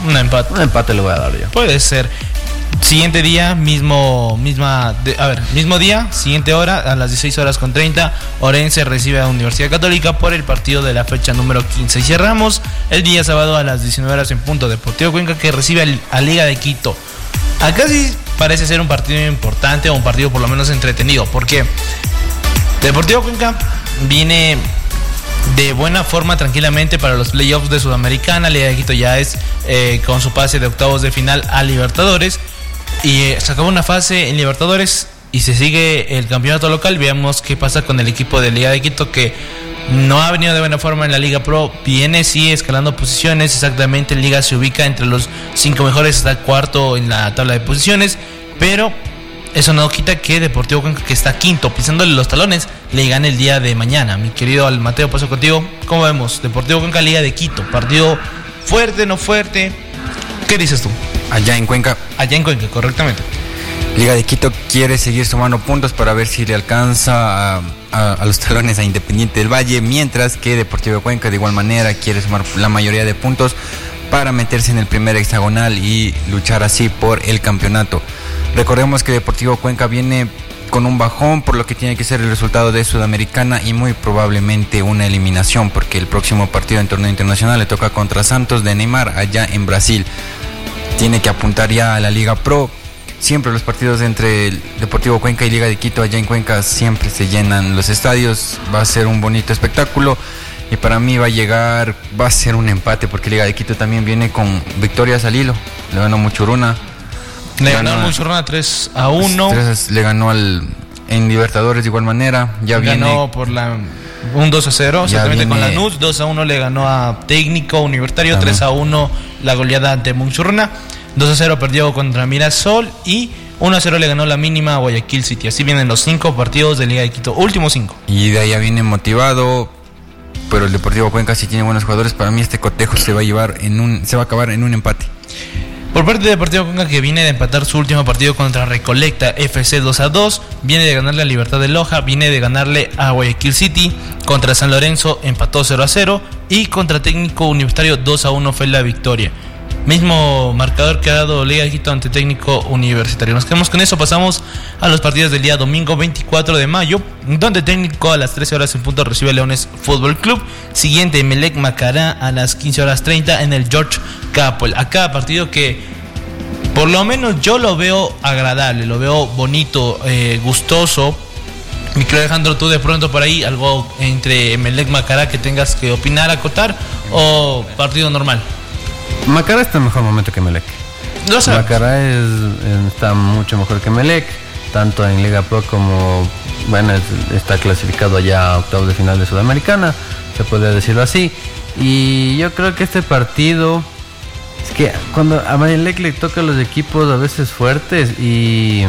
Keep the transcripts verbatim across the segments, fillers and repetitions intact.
Un empate. Un empate le voy a dar yo. Puede ser. Siguiente día, mismo misma de, a ver, mismo día, siguiente hora, a las dieciséis horas con treinta, Orense recibe a Universidad Católica por el partido de la fecha número quince. Y cerramos el día sábado a las diecinueve horas en punto, Deportivo Cuenca que recibe al, a Liga de Quito. Acá sí parece ser un partido importante o un partido por lo menos entretenido, porque Deportivo Cuenca viene de buena forma tranquilamente para los playoffs de Sudamericana. Liga de Quito ya es eh, con su pase de octavos de final a Libertadores. Y eh, se acabó una fase en Libertadores y se sigue el campeonato local. Veamos qué pasa con el equipo de Liga de Quito, que no ha venido de buena forma en la Liga Pro. Viene sí escalando posiciones. Exactamente en Liga se ubica entre los cinco mejores hasta cuarto en la tabla de posiciones. Pero eso no quita que Deportivo Cuenca, que está quinto, pisándole los talones, le gane el día de mañana. Mi querido Mateo, paso contigo. ¿Cómo vemos? Deportivo Cuenca, Liga de Quito. Partido fuerte, no fuerte. ¿Qué dices tú? Allá en Cuenca. Allá en Cuenca, correctamente. Liga de Quito quiere seguir sumando puntos para ver si le alcanza a, a, a los talones a Independiente del Valle, mientras que Deportivo Cuenca de igual manera quiere sumar la mayoría de puntos para meterse en el primer hexagonal y luchar así por el campeonato. Recordemos que Deportivo Cuenca viene con un bajón por lo que tiene que ser el resultado de Sudamericana y muy probablemente una eliminación, porque el próximo partido en torneo internacional le toca contra Santos de Neymar allá en Brasil. Tiene que apuntar ya a la Liga Pro. Siempre los partidos entre el Deportivo Cuenca y Liga de Quito allá en Cuenca siempre se llenan los estadios. Va a ser un bonito espectáculo y para mí va a llegar, va a ser un empate, porque Liga de Quito también viene con victorias al hilo. Le ganó Muchuruna. Le ganó al Muchuruna tres a uno. Le ganó al en Libertadores de igual manera. Ya le viene, ganó por la un dos a cero, exactamente, con la N U S. Dos a uno le ganó a Técnico Universitario. También. tres a uno la goleada ante Muchuruna. dos a cero perdió contra Mirasol y uno a cero le ganó la mínima a Guayaquil City. Así vienen los cinco partidos de Liga de Quito, últimos cinco. Y de ahí ya viene motivado, pero el Deportivo Cuenca sí tiene buenos jugadores. Para mí este cotejo se va a llevar en un, se va a acabar en un empate. Por parte de Deportivo Cuenca, que viene de empatar su último partido contra Recolecta F C dos a dos, viene de ganarle a Libertad de Loja, viene de ganarle a Guayaquil City, contra San Lorenzo empató cero a cero y contra Técnico Universitario dos a uno fue la victoria. Mismo marcador que ha dado Liga de Quito ante Técnico Universitario. Nos quedamos con eso, pasamos a los partidos del día domingo veinticuatro de mayo, donde Técnico a las trece horas en punto recibe a Leones Fútbol Club. Siguiente, Emelec Macará a las quince horas treinta en el George Capwell. Acá partido que por lo menos yo lo veo agradable, lo veo bonito, eh, gustoso. Mi querido Alejandro, tú de pronto por ahí algo entre Emelec Macará que tengas que opinar, acotar, o partido normal. Macará está en mejor momento que Emelec. No sé. Macará es, está mucho mejor que Emelec, tanto en Liga Pro como, bueno, está clasificado ya a octavos de final de Sudamericana, se podría decirlo así. Y yo creo que este partido, es que cuando a Emelec le toca a los equipos a veces fuertes y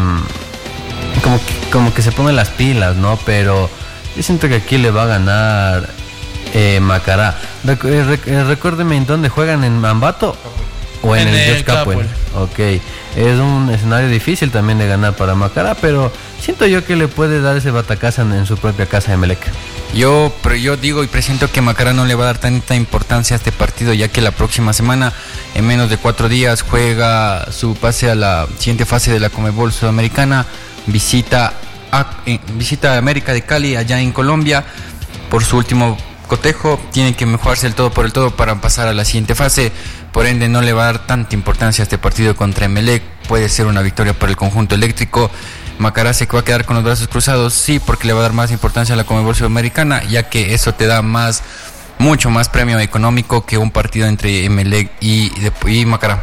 como que, como que se ponen las pilas, ¿no? Pero yo siento que aquí le va a ganar Eh, Macará. Recu- eh, rec- eh, recuérdeme en dónde juegan, en Ambato o en, en el, el George Capwell. Ok, es un escenario difícil también de ganar para Macará, pero siento yo que le puede dar ese batacazo en, en su propia casa de Emelec. Yo, pero yo digo y presiento que Macará no le va a dar tanta importancia a este partido, ya que la próxima semana, en menos de cuatro días, juega su pase a la siguiente fase de la Conmebol Sudamericana, visita a, eh, visita a América de Cali allá en Colombia por su último cotejo. Tiene que mejorar el todo por el todo para pasar a la siguiente fase, por ende no le va a dar tanta importancia a este partido contra Emelec. Puede ser una victoria para el conjunto eléctrico. Macará se va a quedar con los brazos cruzados, sí, porque le va a dar más importancia a la Conmebol Sudamericana, ya que eso te da más, mucho más premio económico que un partido entre Emelec y, y Macará.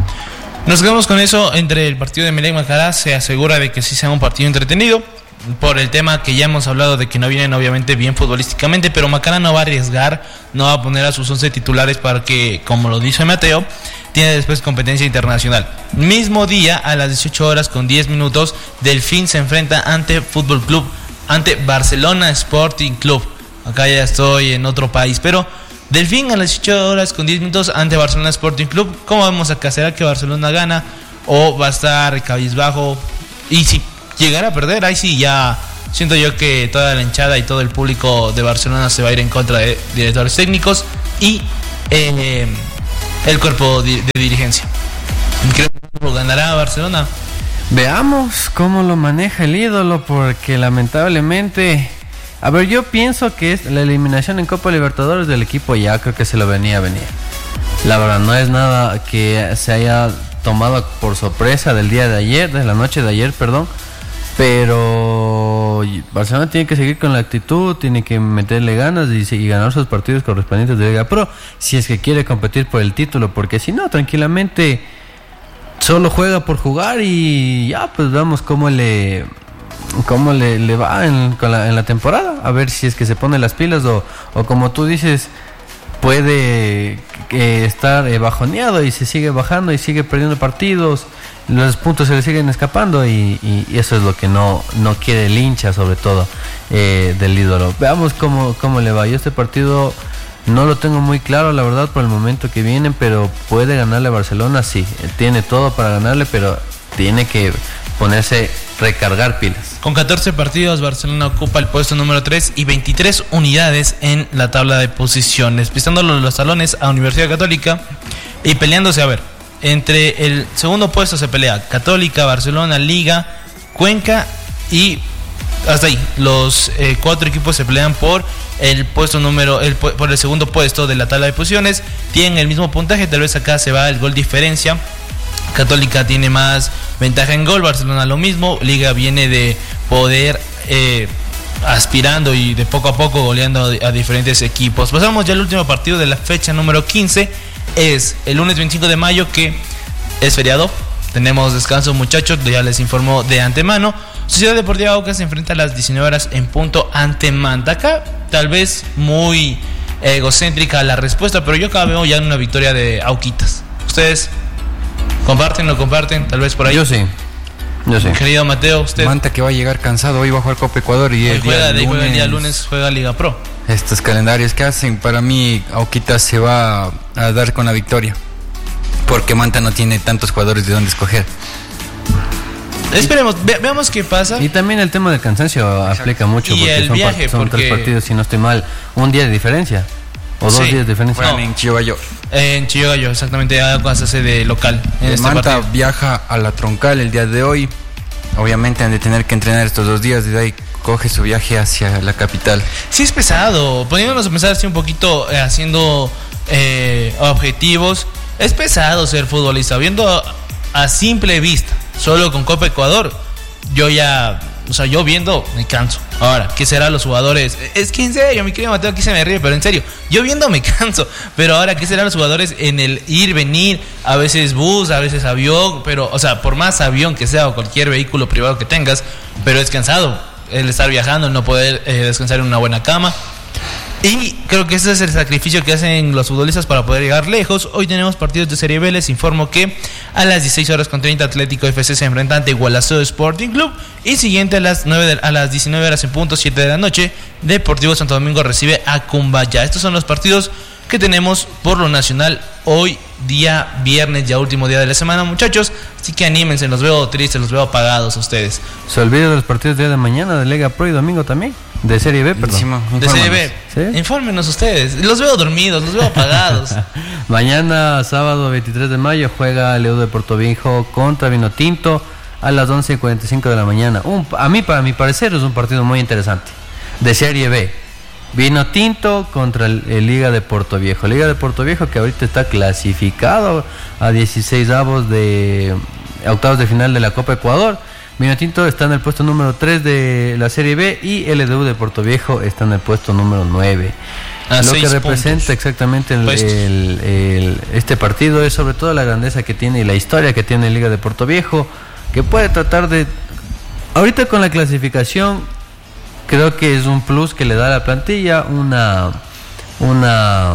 Nos quedamos con eso. Entre el partido de Emelec y Macará se asegura de que sí sea un partido entretenido, por el tema que ya hemos hablado de que no vienen obviamente bien futbolísticamente, pero Macará no va a arriesgar, no va a poner a sus once titulares para que, como lo dice Mateo, tiene después competencia internacional. Mismo día, a las dieciocho horas con diez minutos, Delfín se enfrenta ante Fútbol Club, ante Barcelona Sporting Club. Acá ya estoy en otro país, pero Delfín a las dieciocho horas con diez minutos ante Barcelona Sporting Club. ¿Cómo vamos acá? ¿Será que Barcelona gana o va a estar cabizbajo? Y si llegar a perder, ahí sí ya siento yo que toda la hinchada y todo el público de Barcelona se va a ir en contra de directores técnicos y eh, el cuerpo de, de dirigencia. Creo que ganará Barcelona. Veamos cómo lo maneja el ídolo, porque lamentablemente, a ver, yo pienso que es la eliminación en Copa Libertadores del equipo, ya creo que se lo venía a venir. La verdad, no es nada que se haya tomado por sorpresa del día de ayer, de la noche de ayer, perdón. Pero Barcelona tiene que seguir con la actitud, tiene que meterle ganas y, y ganar sus partidos correspondientes de Liga Pro, si es que quiere competir por el título, porque si no, tranquilamente solo juega por jugar y ya, pues vamos cómo le cómo le, le va en, con la, en la temporada, a ver si es que se pone las pilas o, o como tú dices, puede eh, estar eh, bajoneado y se sigue bajando y sigue perdiendo partidos, los puntos se le siguen escapando y, y, y eso es lo que no, no quiere el hincha, sobre todo eh, del ídolo. Veamos cómo, cómo le va. Yo este partido no lo tengo muy claro, la verdad, por el momento que vienen, pero puede ganarle a Barcelona, sí, tiene todo para ganarle, pero tiene que ponerse, recargar pilas. Con catorce partidos, Barcelona ocupa el puesto número tres y veintitrés unidades en la tabla de posiciones, pisándole los talones a Universidad Católica y peleándose, a ver, entre el segundo puesto se pelea Católica, Barcelona, Liga, Cuenca y hasta ahí. Los eh, cuatro equipos se pelean por el puesto número, el, por el segundo puesto de la tabla de posiciones. Tienen el mismo puntaje, tal vez acá se va el gol diferencia. Católica tiene más ventaja en gol, Barcelona lo mismo. Liga viene de poder eh, aspirando y de poco a poco goleando a, a diferentes equipos. Pasamos ya al último partido de la fecha número quince. Es el lunes veinticinco de mayo, que es feriado. Tenemos descanso, muchachos, ya les informo de antemano. Sociedad Deportiva Aucas se enfrenta a las diecinueve horas en punto ante Manta. Acá tal vez muy egocéntrica la respuesta, pero yo acá veo ya una victoria de Auquitas. ¿Ustedes comparten, no comparten? Tal vez por ahí. Yo sí. Yo sí. Querido Mateo, usted. Manta que va a llegar cansado, hoy va a jugar Copa Ecuador y Hoy el juega, día juega lunes, el día lunes juega Liga Pro. Estos calendarios que hacen, para mí Auquitas se va a dar con la victoria, porque Manta no tiene tantos jugadores de donde escoger. Esperemos, ve, veamos qué pasa. Y también el tema del cansancio aplica mucho, y porque el son, viaje, part- son porque... tres partidos, si no estoy mal, un día de diferencia o dos Sí. días de diferencia. Juegan en Chillogallo. Eh, en Chillogallo, exactamente, Aucas hace de local en El este Manta partido. viaja a la Troncal el día de hoy. Obviamente han de tener que entrenar estos dos días, desde ahí coge su viaje hacia la capital. Sí es pesado, poniéndonos a pensar así un poquito, eh, haciendo eh, objetivos, es pesado ser futbolista, viendo a, a simple vista, solo con Copa Ecuador, yo ya, o sea, yo viendo me canso. Ahora, ¿qué serán los jugadores? Es que en serio, mi querido Mateo, aquí se me ríe, pero en serio, yo viendo me canso, pero ahora, ¿qué serán los jugadores en el ir, venir, a veces bus, a veces avión, pero, o sea, por más avión que sea o cualquier vehículo privado que tengas, pero es cansado el estar viajando, el no poder eh, descansar en una buena cama. Y creo que ese es el sacrificio que hacen los futbolistas para poder llegar lejos. Hoy tenemos partidos de Serie B. Les informo que a las dieciséis horas con treinta Atlético F C se enfrenta ante Gualaceo Sporting Club. Y siguiente a las, nueve de, a las diecinueve horas en punto, siete de la noche, Deportivo Santo Domingo recibe a Cumbayá. Estos son los partidos que tenemos por lo nacional hoy, día viernes, ya último día de la semana, muchachos. Así que anímense, los veo tristes, los veo apagados a ustedes. Se olvida de los partidos de día de mañana de Liga Pro y domingo también. De Serie B, perdón. Encima, De Serie B, ¿Sí? infórmenos ustedes. Los veo dormidos, los veo apagados. Mañana, sábado veintitrés de mayo, juega León de Portoviejo contra Vinotinto a las once y cuarenta y cinco de la mañana. Un, a mí, para mi parecer, es un partido muy interesante. De Serie B. Vinotinto contra el, el Liga de Portoviejo. Liga de Portoviejo que ahorita está clasificado a dieciséis avos de octavos de final de la Copa Ecuador. Vinotinto está en el puesto número tres de la Serie B y L D U de Portoviejo está en el puesto número nueve. A Lo seis que representa puntos. exactamente el, Puestos. el- el- este partido es sobre todo la grandeza que tiene y la historia que tiene Liga de Portoviejo, que puede tratar de... Ahorita con la clasificación creo que es un plus que le da a la plantilla, una... una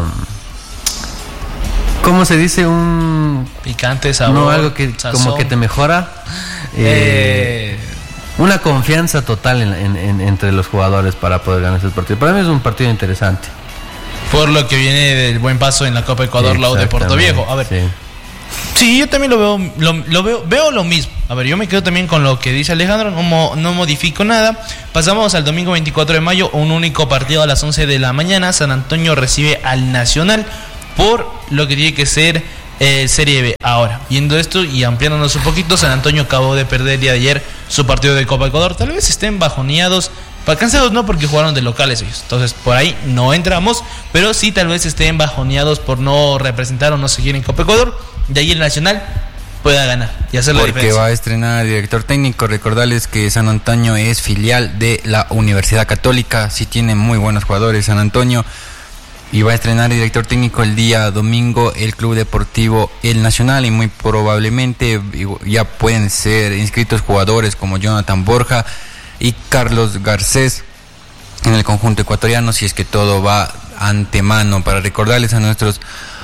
¿cómo se dice? Un... Picante, sabor. no, algo que sazón. como que te mejora. eh, Eh, una confianza total en- en- en- entre los jugadores para poder ganar ese partido. Para mí es un partido interesante. por lo que viene del buen paso en la Copa Ecuador, la U de Portoviejo. A ver, Sí. sí, yo también lo veo, lo, lo veo, veo lo mismo. A ver, yo me quedo también con lo que dice Alejandro, no, mo- no modifico nada. Pasamos al domingo veinticuatro de mayo, un único partido a las once de la mañana. San Antonio recibe al Nacional por lo que tiene que ser eh, Serie B. Ahora, viendo esto y ampliándonos un poquito, San Antonio acabó de perder el día de ayer su partido de Copa Ecuador. Tal vez estén bajoneados, para cansados no, porque jugaron de locales ellos, entonces por ahí no entramos, pero sí tal vez estén bajoneados por no representar o no seguir en Copa Ecuador. De ahí el Nacional pueda ganar y hacer la Porque diferencia. va a estrenar director técnico. Recordarles que San Antonio es filial de la Universidad Católica. Sí tiene muy buenos jugadores San Antonio. Y va a estrenar director técnico el día domingo el Club Deportivo El Nacional. Y muy probablemente ya pueden ser inscritos jugadores como Jonathan Borja y Carlos Garcés en el conjunto ecuatoriano, si es que todo va antemano. Para recordarles a nuestros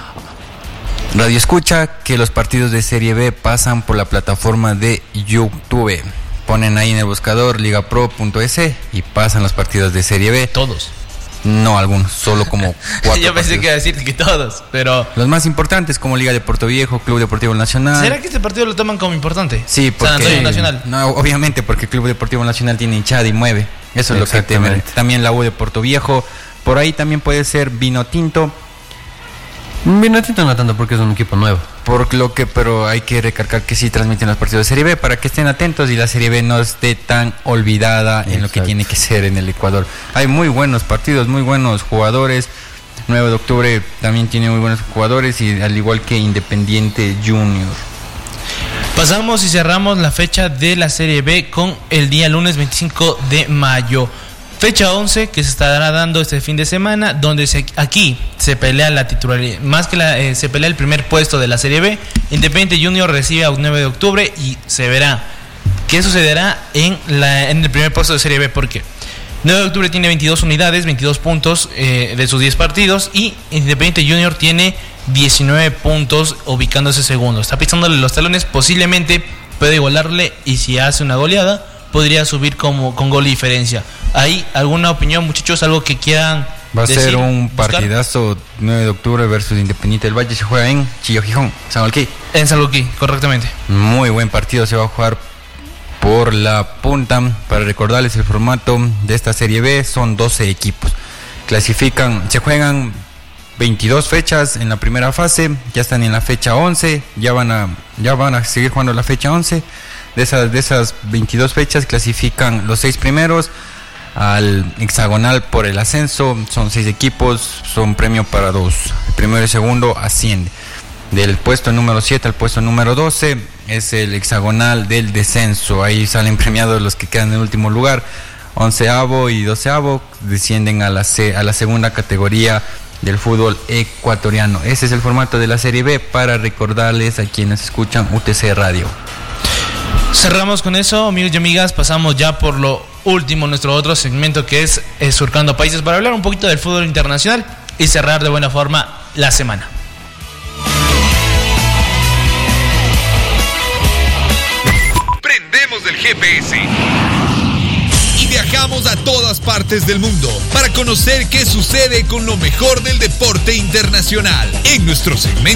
Radio Escucha que los partidos de Serie B pasan por la plataforma de YouTube. Ponen ahí en el buscador ligapro punto es y pasan los partidos de Serie B. Todos. No algunos, solo como cuatro. Yo pensé partidos. que iba a decir que todos, pero... Los más importantes como Liga de Puerto Viejo, Club Deportivo Nacional. ¿Será que este partido lo toman como importante? Sí, porque... San Antonio Nacional. No, obviamente porque el Club Deportivo Nacional tiene hinchada y mueve. Eso es lo que temen. También la U de Puerto Viejo. Por ahí también puede ser Vino Tinto. Vino Tinto no tanto porque es un equipo nuevo. Por lo que, pero hay que recalcar que sí transmiten los partidos de Serie B para que estén atentos y la Serie B no esté tan olvidada. Exacto. En lo que tiene que ser en el Ecuador. Hay muy buenos partidos, muy buenos jugadores. nueve de octubre también tiene muy buenos jugadores, y al igual que Independiente Junior. Pasamos y cerramos la fecha de la Serie B con el día lunes veinticinco de mayo. Fecha once que se estará dando este fin de semana, donde se, aquí se pelea la titularidad, más que la, eh, se pelea el primer puesto de la Serie B. Independiente Junior recibe a nueve de octubre y se verá qué sucederá en, la, en el primer puesto de Serie B. ¿Por qué? nueve de octubre tiene veintidós unidades, veintidós puntos eh, de sus diez partidos, y Independiente Junior tiene diecinueve puntos, ubicándose segundo. Está pisándole los talones, posiblemente puede igualarle, y si hace una goleada podría subir como con gol de diferencia. ¿Hay alguna opinión, muchachos? ¿Algo que quieran Va a decir, ser un buscar? partidazo. Nueve de octubre versus Independiente del Valle. Se juega en Chillo Gijón, San Alquí. En San Luquí, correctamente. Muy buen partido, se va a jugar por la punta. Para recordarles el formato de esta Serie B, son doce equipos. Clasifican, se juegan veintidós fechas en la primera fase, ya están en la fecha once, ya van a, ya van a seguir jugando la fecha once. De esas, de esas veintidós fechas clasifican los seis primeros al hexagonal por el ascenso. Son seis equipos, son premio para dos. El primero y el segundo asciende. Del puesto número siete al puesto número doce es el hexagonal del descenso. Ahí salen premiados los que quedan en el último lugar. Onceavo y doceavo descienden a la, C, a la segunda categoría del fútbol ecuatoriano. Ese es el formato de la Serie B, para recordarles a quienes escuchan U T C Radio. Cerramos con eso, amigos y amigas. Pasamos ya por lo último, nuestro otro segmento, que es eh, Surcando Países, para hablar un poquito del fútbol internacional y cerrar de buena forma la semana. Prendemos el G P S y viajamos a todas partes del mundo para conocer qué sucede con lo mejor del deporte internacional en nuestro segmento